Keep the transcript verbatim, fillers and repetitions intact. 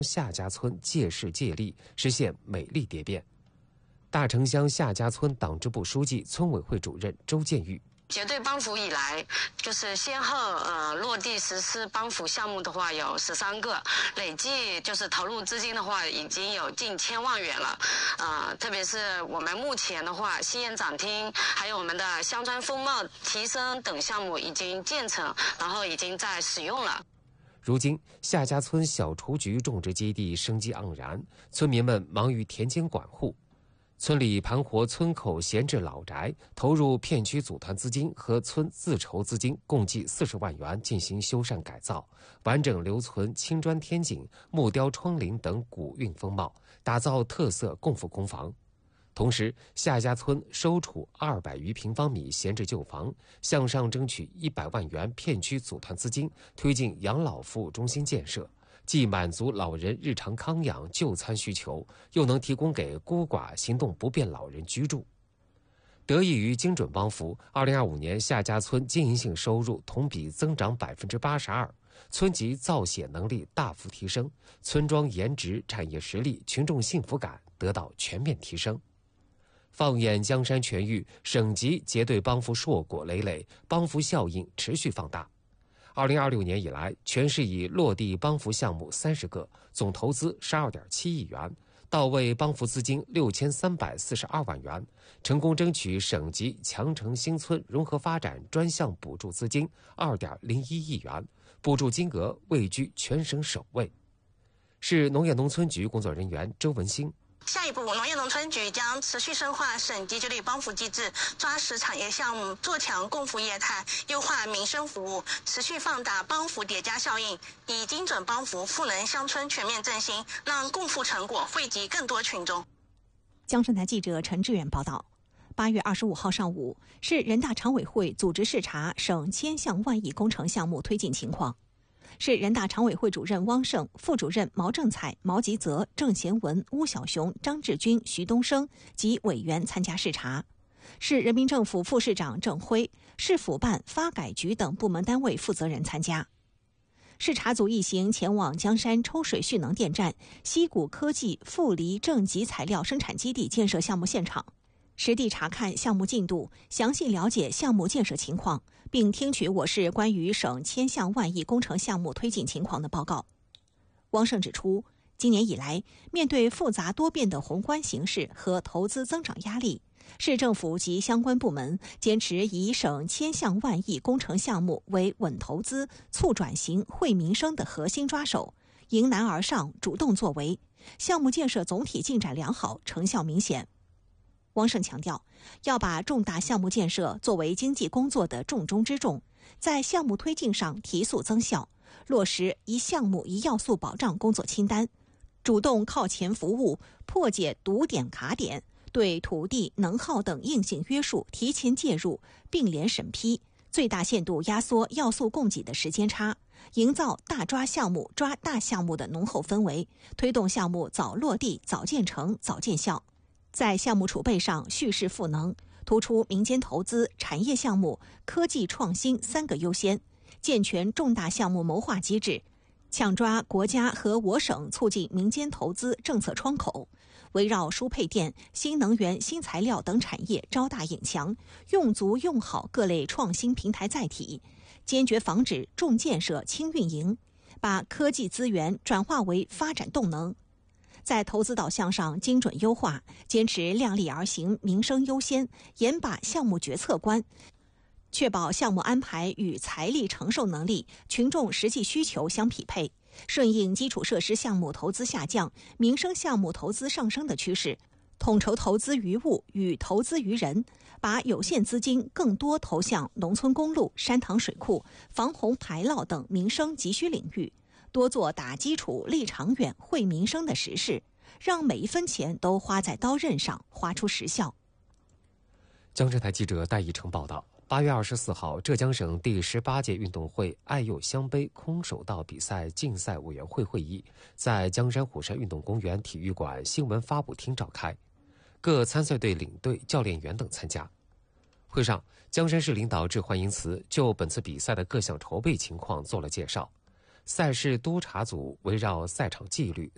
夏家村借势借力，实现美丽蝶变。大城乡夏家村党支部书记、村委会主任周建玉。 结对帮扶以来，就是先后呃落地实施帮扶项目的话有十三个，累计就是投入资金的话已经有近千万元了。呃，特别是我们目前的话，西苑展厅还有我们的乡村风貌提升等项目已经建成，然后已经在使用了。 如今，夏家村小雏菊种植基地生机盎然，村民们忙于田间管护。村里盘活村口闲置老宅，投入片区组团资金和村自筹资金共计四十万元进行修缮改造，完整留存青砖天井、木雕窗棂等古韵风貌，打造特色共富公房。同时，夏家村收储二百余平方米闲置旧房，向上争取一百万元片区组团资金，推进养老服务中心建设。既满足老人日常康养就餐需求，又能提供给孤寡行动不便老人居住。得益于精准帮扶，二零二五年夏家村经营性收入同比增长百分之八十二，村级造血能力大幅提升，村庄颜值、产业实力、群众幸福感得到全面提升。放眼江山全域，省级结对帮扶硕果累累，帮扶效应持续放大。二零二六年以来，全市已落地帮扶项目三十个，总投资十二点七亿元，到位帮扶资金六千三百四十二万元，成功争取省级强城新村融合发展专项补助资金二点零一亿元，补助金额位居全省首位。市农业农村局工作人员周文兴。 下一步，农业农村局将持续深化省级结对帮扶机制，抓实产业项目，做强共扶业态，优化民生服务，持续放大帮扶叠加效应，以精准帮扶赋能乡村全面振兴，让共扶成果惠及更多群众。 江山台记者陈志远报道。八月二十五号上午，市人大常委会组织视察省千项万亿工程项目推进情况。市人大常委会主任汪胜、副主任毛正彩、毛吉泽、郑贤文、邬小雄、张志军、徐东升及委员参加视察。市人民政府副市长郑辉、市府办、发改局等部门单位负责人参加。视察组一行前往江山抽水蓄能电站、西谷科技富离正极材料生产基地建设项目现场，实地查看项目进度，详细了解项目建设情况，并听取我市关于省千项万亿工程项目推进情况的报告。汪胜指出，今年以来，面对复杂多变的宏观形势和投资增长压力，市政府及相关部门坚持以省千项万亿工程项目为稳投资、促转型、惠民生的核心抓手，迎难而上，主动作为，项目建设总体进展良好，成效明显。汪胜强调，要把重大项目建设作为经济工作的重中之重，在项目推进上提速增效，落实一项目一要素保障工作清单，主动靠前服务，破解堵点卡点，对土地、能耗等硬性约束提前介入，并联审批，最大限度压缩要素供给的时间差，营造大抓项目、抓大项目的浓厚氛围，推动项目早落地、早建成、早见效。在项目储备上蓄势赋能，突出民间投资、产业项目、科技创新三个优先，健全重大项目谋划机制，抢抓国家和我省促进民间投资政策窗口，围绕输配电、新能源、新材料等产业招大引强，用足用好各类创新平台载体，坚决防止重建设轻运营，把科技资源转化为发展动能。在投资导向上精准优化，坚持量力而行、民生优先，严把项目决策关，确保项目安排与财力承受能力、群众实际需求相匹配，顺应基础设施项目投资下降、民生项目投资上升的趋势，统筹投资于物与投资于人，把有限资金更多投向农村公路、山塘水库、防洪排涝等民生急需领域，多做打基础、立长远、惠民生的实事，让每一分钱都花在刀刃上，花出实效。 江浙台记者戴义成报道。八月二十四号，浙江省第十八届运动会爱幼乡杯空手道比赛竞赛委员会会议在江山虎山运动公园体育馆新闻发布厅召开，各参赛队领队、教练员等参加。会上，江山市领导致欢迎词，就本次比赛的各项筹备情况做了介绍。赛事督查组围绕赛场纪律、